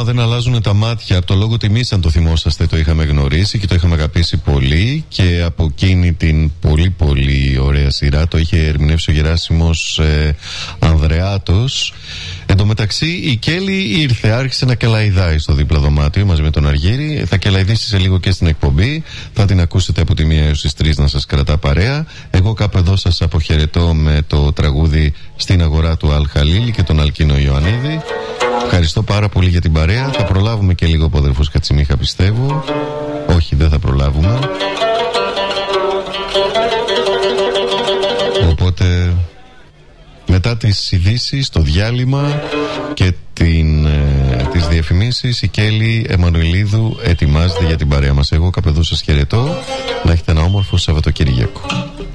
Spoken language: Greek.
δεν αλλάζουν τα μάτια. Από το λόγο τιμής, αν το θυμόσαστε, το είχαμε γνωρίσει και το είχαμε αγαπήσει πολύ. Και από εκείνη την πολύ πολύ ωραία σειρά το είχε ερμηνεύσει ο Γεράσιμος Ανδρεάτος. Εν τω μεταξύ η Κέλλη ήρθε, άρχισε να κελαϊδάει στο δίπλα δωμάτιο μαζί με τον Αργύρη. Θα κελαϊδίσει σε λίγο και στην εκπομπή. Θα την ακούσετε από τη 1 έως τις 3 να σας κρατά παρέα. Εγώ κάπου εδώ σας αποχαιρετώ με το τραγούδι Στην αγορά του Αλχαλίλη και τον Αλκίνο Ιωαννίδη. Ευχαριστώ πάρα πολύ για την παρέα. Θα προλάβουμε και λίγο από αδερφούς Κατσιμίχα, πιστεύω. Όχι, δεν θα προλάβουμε. Οπότε μετά τις ειδήσεις, το διάλειμμα και τις διαφημίσεις, η Κέλλη Εμμανουηλίδου ετοιμάζεται για την παρέα μας. Εγώ κάπου εδώ σας χαιρετώ. Να έχετε ένα όμορφο Σαββατοκύριακο.